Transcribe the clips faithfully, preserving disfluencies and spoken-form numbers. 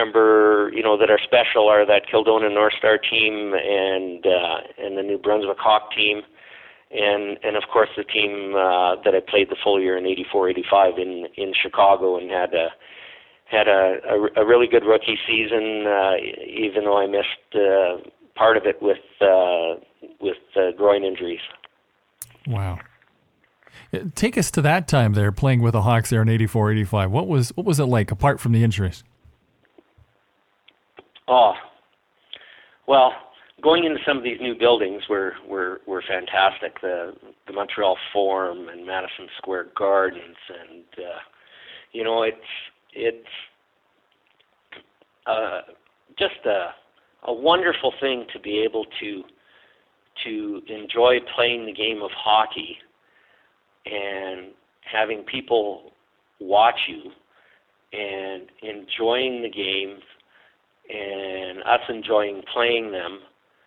remember, you know, that are special are that Kildonan North Star team and uh, and the New Brunswick Hawk team, and and of course the team uh, that I played the full year in eighty-four eighty-five in in Chicago and had a had a, a, a really good rookie season, uh, even though I missed uh, part of it with uh, with uh, groin injuries. Wow. Take us to that time there, playing with the Hawks there in eighty-four eighty-five. What was what was it like, apart from the injuries? Oh, well, going into some of these new buildings were were, were fantastic. The the Montreal Forum and Madison Square Gardens, and uh, you know, it's it's uh, just a a wonderful thing to be able to to enjoy playing the game of hockey and having people watch you and enjoying the games and us enjoying playing them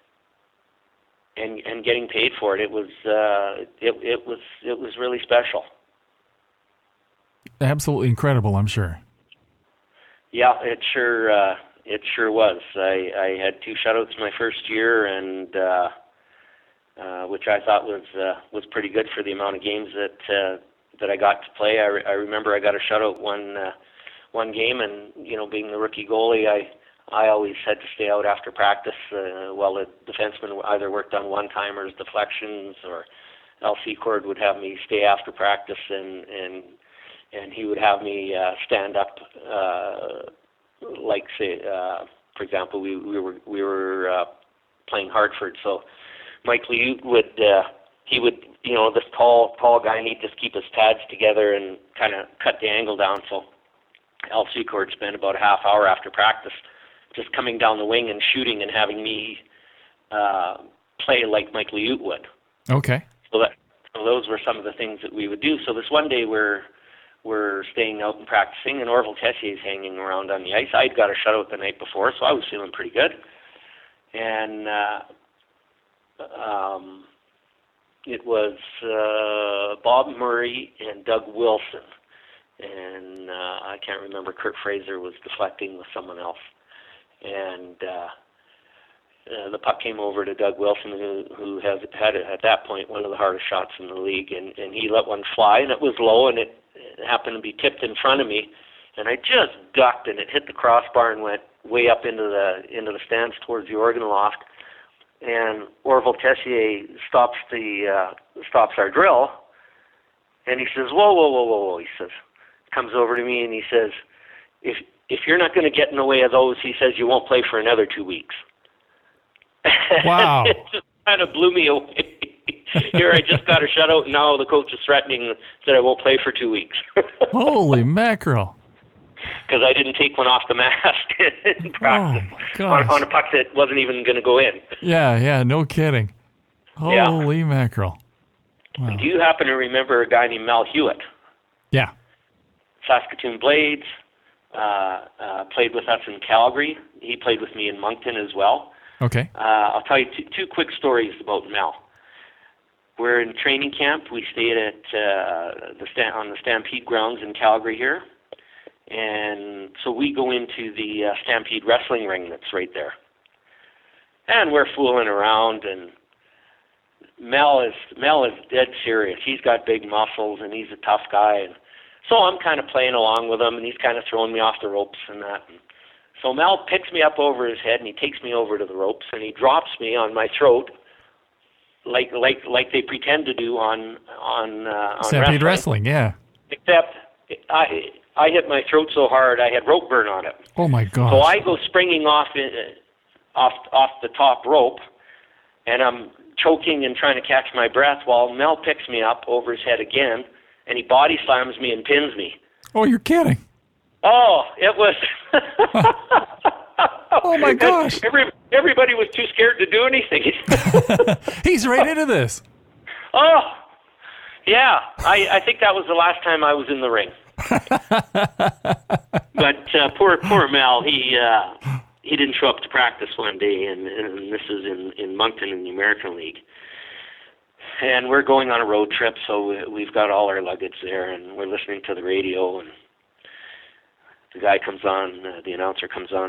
and and getting paid for it. It was uh, it it was it was really special. Absolutely incredible, I'm sure. Yeah, it sure uh, it sure was. I, I had two shutouts my first year, and uh, uh, which I thought was uh, was pretty good for the amount of games that uh, that I got to play. I, re- I remember I got a shutout one uh, one game, and you know, being the rookie goalie, I I always had to stay out after practice uh, while the defenseman either worked on one-timers, deflections, or Al Secord would have me stay after practice, and and and he would have me uh, stand up, uh, like say, uh, for example, we we were we were uh, playing Hartford, so Mike Liut would uh, he would you know this tall tall guy, and he'd just keep his pads together and kind of cut the angle down. So Al Secord spent about a half hour after practice just coming down the wing and shooting and having me uh, play like Mike Liut would. Okay. So that so those were some of the things that we would do. So this one day we're we're staying out and practicing, and Orville Tessier's hanging around on the ice. I'd got a shutout the night before, so I was feeling pretty good. And uh, um, it was uh, Bob Murray and Doug Wilson. And uh, I can't remember, Kurt Fraser was deflecting with someone else. And uh, uh, the puck came over to Doug Wilson, who, who has had, at that point, one of the hardest shots in the league. And, and he let one fly, and it was low, and it, it happened to be tipped in front of me. And I just ducked, and it hit the crossbar and went way up into the into the stands towards the organ loft. And Orville Tessier stops the uh, stops our drill, and he says, "Whoa, whoa, whoa, whoa, whoa!" He says, comes over to me and he says, "If if you're not going to get in the way of those," he says, "you won't play for another two weeks." Wow! It just kind of blew me away. Here I just got a shutout, and now the coach is threatening that I won't play for two weeks. Holy mackerel! Because I didn't take one off the mask in practice oh, on, on a puck that wasn't even going to go in. Yeah, yeah, no kidding. Holy yeah. mackerel! Wow. Do you happen to remember a guy named Mel Hewitt? Yeah. Saskatoon Blades, uh, uh, played with us in Calgary. He played with me in Moncton as well. Okay. Uh, I'll tell you two, two quick stories about Mel. We're in training camp. We stayed at uh, the sta- on the Stampede grounds in Calgary here. And so we go into the uh, Stampede wrestling ring that's right there. And we're fooling around, and Mel is Mel is dead serious. He's got big muscles, and he's a tough guy. And so I'm kind of playing along with him, and he's kind of throwing me off the ropes and that. And so Mel picks me up over his head, and he takes me over to the ropes, and he drops me on my throat, like like like they pretend to do on on, uh, on Stampede wrestling. wrestling, yeah. Except I I hit my throat so hard I had rope burn on it. Oh my God! So I go springing off in, off off the top rope, and I'm choking and trying to catch my breath while Mel picks me up over his head again, and he body slams me and pins me. Oh, you're kidding! Oh, it was. Oh my gosh! Every, everybody was too scared to do anything. He's right into this. Oh, yeah. I, I think that was the last time I was in the ring. But uh, poor poor Mel, he uh, he didn't show up to practice one day, and, and this is in, in Moncton in the American League. And we're going on a road trip, so we've got all our luggage there, and we're listening to the radio, and the guy comes on, uh, the announcer comes on